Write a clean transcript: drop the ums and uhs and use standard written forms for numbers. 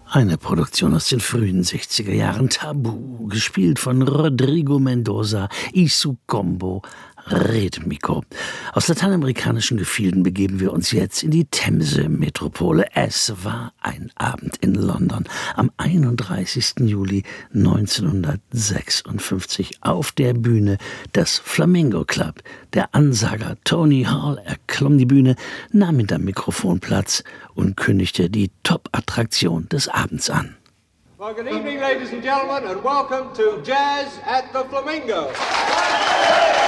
Eine Produktion aus den frühen 60er Jahren. Tabu, gespielt von Rodrigo Mendoza, Isu Combo, Rhythmico. Aus lateinamerikanischen Gefilden begeben wir uns jetzt in die Themse-Metropole. Es war ein Abend in London am 31. Juli 1956 auf der Bühne des Flamingo Club. Der Ansager Tony Hall erklomm die Bühne, nahm hinterm Mikrofon Platz und kündigte die Top-Attraktion des Abends an. Well, good evening, ladies and gentlemen, and welcome to Jazz at the Flamingo.